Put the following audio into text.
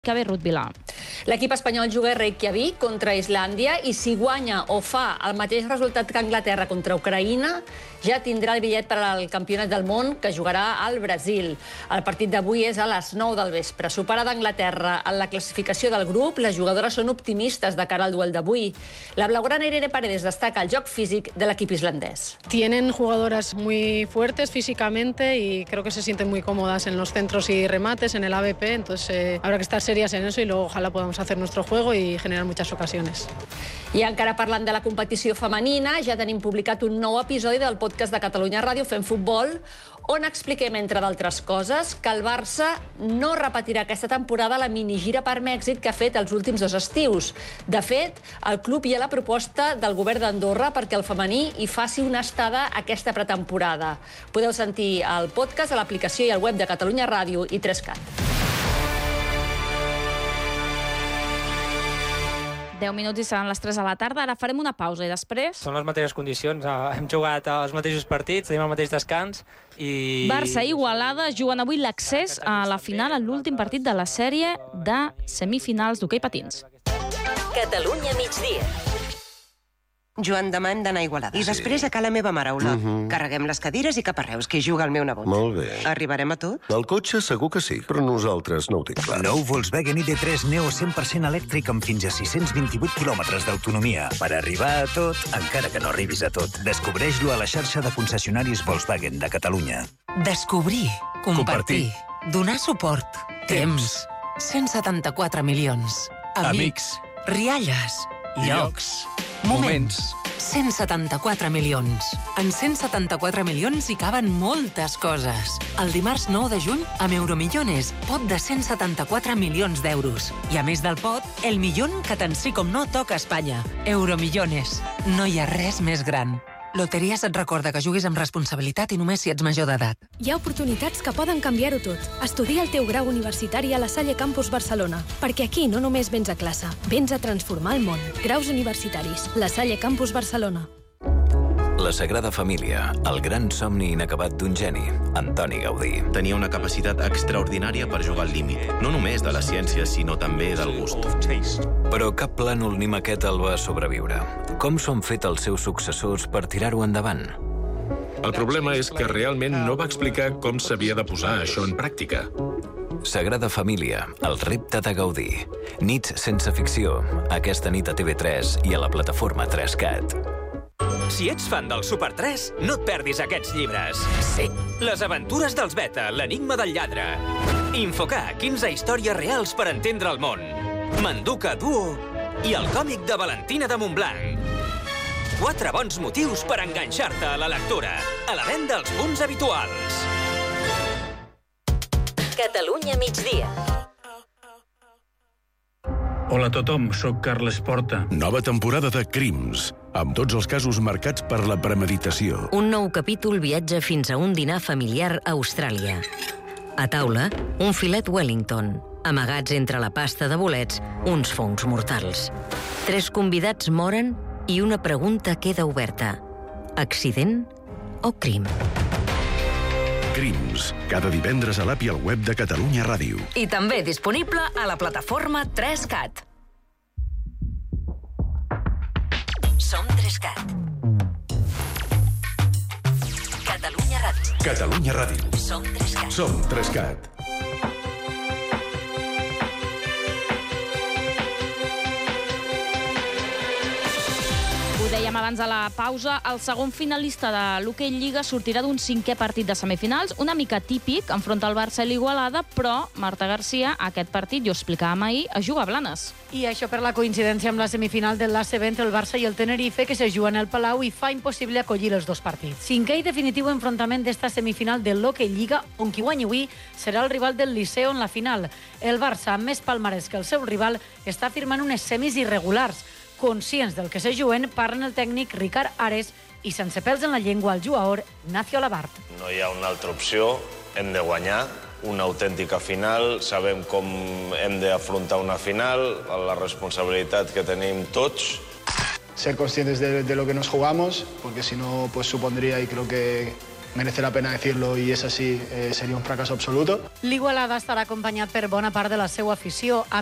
que ve Ruth Vilà. L'equip espanyol juga a Reykjavik contra Islàndia i si guanya o fa el mateix resultat que Anglaterra contra Ucraïna, ja tindrà el bitllet per al Campionat del Món que jugarà al Brasil. El partit d'avui és a les 9 del vespre. Superada Anglaterra en la classificació del grup, les jugadores són optimistes de cara al duel d'avui. La blaugrana Irene Paredes destaca el joc físic de l'equip islandès. Tienen jugadoras muy fuertes físicamente y creo que se sienten muy cómodas en los centros y remates, en el AVP, entonces habrá que estar serias en eso y luego ojalá podamos hacer nuestro juego y generar muchas ocasiones. I encara parlant de la competició femenina, ja tenim publicat un nou episodi del podcast de Catalunya Ràdio Fem Futbol, on expliquem, entre d'altres coses, que el Barça no repetirà aquesta temporada la minigira per Mèxic que ha fet els últims 2 estius. De fet, al club hi ha la proposta del govern d'Andorra perquè el femení hi faci una estada aquesta pretemporada. Podeu sentir el podcast a l'aplicació i al web de Catalunya Ràdio i 3CAT. 10 minuts i seran les 3 de la tarda. Ara farem una pausa i després... Són les mateixes condicions. Hem jugat els mateixos partits, tenim el mateix descans i... Barça i Igualada juguen avui l'accés a la final en l'últim partit de la sèrie de semifinals d'hoquei patins. Catalunya migdia. Joan, demà hem d'anar a Igualada. I després a ca la meva mare, Olà. Carreguem les cadires i cap a Reus, que hi juga el meu nebot. Molt bé. Arribarem a tot? El cotxe segur que sí, però nosaltres no ho tinc clar. Nou Volkswagen ID3 Neo 100% elèctric amb fins a 628 quilòmetres d'autonomia. Per arribar a tot, encara que no arribis a tot. Descobreix-lo a la xarxa de concessionaris Volkswagen de Catalunya. Descobrir, compartir, donar suport, temps, 174 milions, amics, rialles, llocs, moments. 174 milions. En 174 milions hi caben moltes coses. El dimarts 9 de juny, amb Euromillones, pot de 174 milions d'euros. I a més del pot, el millón que tant sí com no toca a Espanya. Euromillones. No hi ha res més gran. Loteries et recorda que juguis amb responsabilitat i només si ets major d'edat. Hi ha oportunitats que poden canviar-ho tot. Estudia el teu grau universitari a la Salle Campus Barcelona. Perquè aquí no només vens a classe, vens a transformar el món. Graus universitaris. La Salle Campus Barcelona. La Sagrada Família, el gran somni inacabat d'un geni, Antoni Gaudí. Tenia una capacitat extraordinària per jugar al límit, no només de la ciència, sinó també del gust. Però cap plànol ni maqueta el va sobreviure. Com s'han fet els seus successors per tirar-ho endavant? El problema és que realment no va explicar com s'havia de posar això en pràctica. Sagrada Família, el repte de Gaudí. Nits sense ficció, aquesta nit a TV3 i a la plataforma 3CAT. Si ets fan del Super 3, no et perdis aquests llibres. Sí. Les aventures dels Beta, l'enigma del lladre. Infocar, 15 històries reals per entendre el món. Manduca Duo i el còmic de Valentina de Montblanc. 4 bons motius per enganxar-te a la lectura. A la venda als punts habituals. Catalunya migdia. Hola a tothom, sóc Carles Porta. Nova temporada de Crims, amb tots els casos marcats per la premeditació. Un nou capítol viatja fins a un dinar familiar a Austràlia. A taula, un filet Wellington. Amagats entre la pasta de bolets, uns fongs mortals. 3 convidats moren i una pregunta queda oberta. Accident o crim? Crims, cada divendres a l'app i al web de Catalunya Ràdio. I també disponible a la plataforma 3CAT. Som 3CAT. Catalunya Ràdio. Catalunya Ràdio. Som 3CAT. Som 3CAT. Ho dèiem abans a la pausa, el segon finalista de l'Hoquei Lliga sortirà d'un 5è partit de semifinals, una mica típic, enfront al Barça i l'Igualada, però Marta Garcia, aquest partit, jo explicàvem ahir, es juga a Blanes. I això per la coincidència amb la semifinal del l'ACB entre el Barça i el Tenerife, que se juga en el Palau i fa impossible acollir els 2 partits. 5è i definitiu enfrontament d'esta semifinal de l'Hoquei Lliga, on qui guanyi avui serà el rival del Liceo en la final. El Barça, amb més palmarès que el seu rival, està firmant unes semis irregulars. Conscients del que se juguen, parlen el tècnic Ricard Ares i sense pèls en la llengua el jugador Ignacio Labart. No hi ha una altra opció, hem de guanyar una autèntica final, sabem com hem d'afrontar una final, la responsabilitat que tenim tots. Ser conscientes de lo que nos jugamos, porque si no, pues supondría, y creo que merece la pena decirlo y es así, sería un fracaso absoluto. L'Igualada estarà acompanyat per bona part de la seva afició.